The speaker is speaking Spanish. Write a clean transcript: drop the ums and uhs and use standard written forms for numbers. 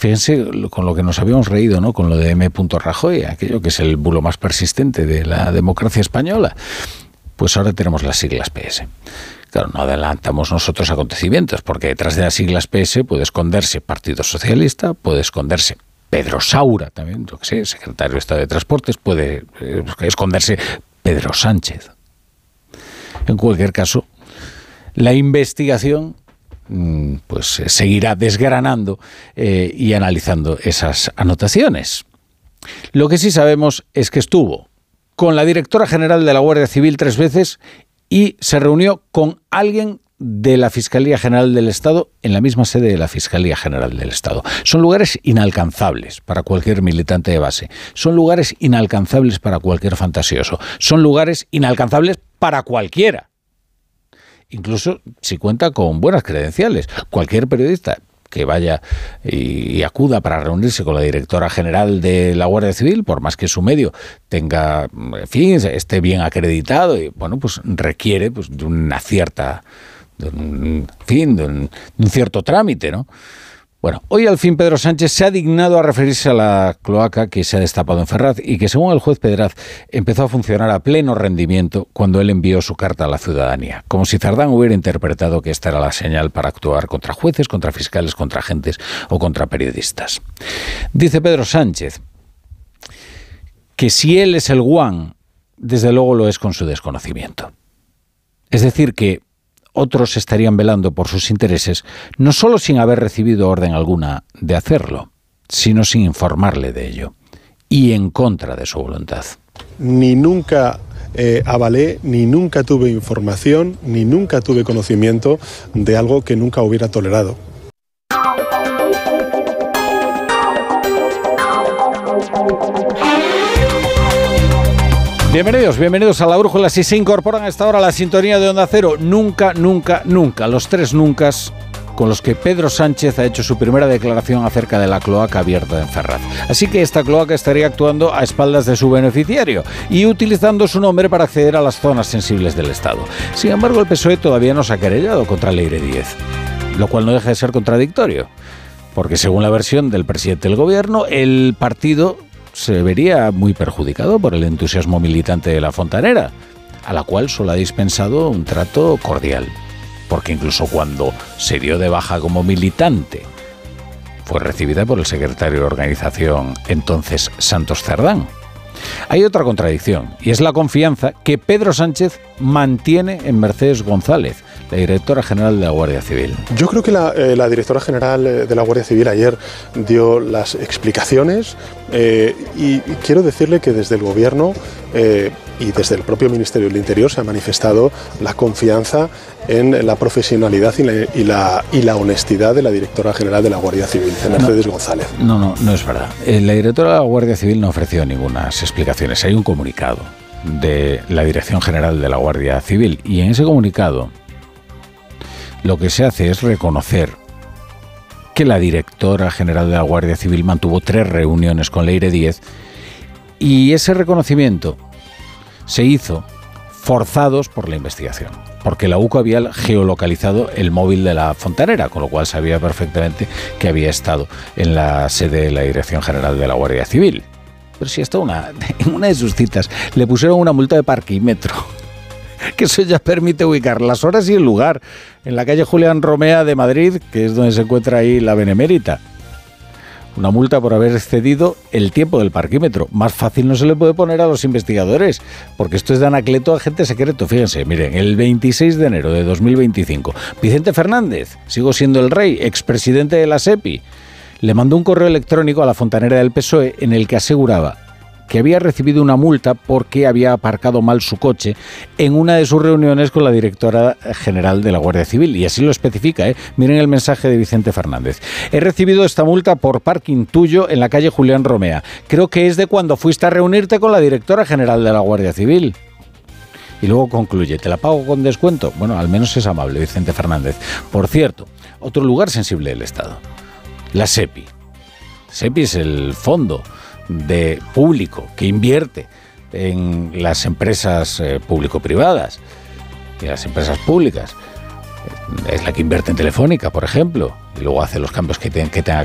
Fíjense con lo que nos habíamos reído, ¿no? Con lo de M. Rajoy, aquello que es el bulo más persistente de la democracia española. Pues ahora tenemos las siglas PS. Claro, no adelantamos nosotros acontecimientos, porque detrás de las siglas PS puede esconderse Partido Socialista, puede esconderse Pedro Saura, también, yo que sé, secretario de Estado de Transportes, puede esconderse Pedro Sánchez. En cualquier caso, la investigación pues seguirá desgranando y analizando esas anotaciones. Lo que sí sabemos es que estuvo con la directora general de la Guardia Civil 3 veces y se reunió con alguien de la Fiscalía General del Estado en la misma sede de la Fiscalía General del Estado. Son lugares inalcanzables para cualquier militante de base. Son lugares inalcanzables para cualquier fantasioso. Son lugares inalcanzables para cualquiera. Incluso si cuenta con buenas credenciales. Cualquier periodista que vaya y acuda para reunirse con la directora general de la Guardia Civil, por más que su medio tenga, en fin, esté bien acreditado, y bueno, pues requiere pues de una cierta, de un cierto trámite, ¿no? Bueno, hoy al fin Pedro Sánchez se ha dignado a referirse a la cloaca que se ha destapado en Ferraz y que, según el juez Pedraz, empezó a funcionar a pleno rendimiento cuando él envió su carta a la ciudadanía, como si Cerdán hubiera interpretado que esta era la señal para actuar contra jueces, contra fiscales, contra agentes o contra periodistas. Dice Pedro Sánchez que si él es el guan, desde luego lo es con su desconocimiento. Es decir, que otros estarían velando por sus intereses, no solo sin haber recibido orden alguna de hacerlo, sino sin informarle de ello, y en contra de su voluntad. Ni nunca avalé, ni nunca tuve información, ni nunca tuve conocimiento de algo que nunca hubiera tolerado. Bienvenidos a La Brújula. Si se incorporan a esta hora a la sintonía de Onda Cero, nunca, los 3 nuncas con los que Pedro Sánchez ha hecho su primera declaración acerca de la cloaca abierta en Ferraz. Así que esta cloaca estaría actuando a espaldas de su beneficiario y utilizando su nombre para acceder a las zonas sensibles del Estado. Sin embargo, el PSOE todavía no se ha querellado contra Leire Díez, lo cual no deja de ser contradictorio, porque según la versión del presidente del gobierno, el partido se vería muy perjudicado por el entusiasmo militante de la fontanera, a la cual solo ha dispensado un trato cordial, porque incluso cuando se dio de baja como militante, fue recibida por el secretario de organización entonces, Santos Cerdán. Hay otra contradicción, y es la confianza que Pedro Sánchez mantiene en Mercedes González, la directora general de la Guardia Civil. Yo creo que la directora general de la Guardia Civil ayer dio las explicaciones y quiero decirle que desde el Gobierno y desde el propio Ministerio del Interior se ha manifestado la confianza en la profesionalidad y la honestidad de la directora general de la Guardia Civil, de Mercedes González. No es verdad. La directora de la Guardia Civil no ha ofrecido ninguna explicaciones. Hay un comunicado de la Dirección General de la Guardia Civil y en ese comunicado lo que se hace es reconocer que la directora general de la Guardia Civil mantuvo 3 reuniones con Leire Díez y ese reconocimiento se hizo forzados por la investigación, porque la UCO había geolocalizado el móvil de la fontanera, con lo cual sabía perfectamente que había estado en la sede de la Dirección General de la Guardia Civil. Pero si hasta en una de sus citas le pusieron una multa de parquímetro, que eso ya permite ubicar las horas y el lugar, en la calle Julián Romea de Madrid, que es donde se encuentra ahí la Benemérita. Una multa por haber excedido el tiempo del parquímetro. Más fácil no se le puede poner a los investigadores, porque esto es de Anacleto, agente secreto. Fíjense, miren, el 26 de enero de 2025, Vicente Fernández, sigo siendo el rey, expresidente de la SEPI, le mandó un correo electrónico a la fontanera del PSOE en el que aseguraba que había recibido una multa porque había aparcado mal su coche en una de sus reuniones con la directora general de la Guardia Civil. Y así lo especifica, Miren el mensaje de Vicente Fernández. He recibido esta multa por parking tuyo en la calle Julián Romea. Creo que es de cuando fuiste a reunirte con la directora general de la Guardia Civil. Y luego concluye, ¿te la pago con descuento? Bueno, al menos es amable, Vicente Fernández. Por cierto, otro lugar sensible del Estado, la SEPI. SEPI es el fondo de público que invierte en las empresas público-privadas y las empresas públicas. Es la que invierte en Telefónica, por ejemplo, y luego hace los cambios que tenga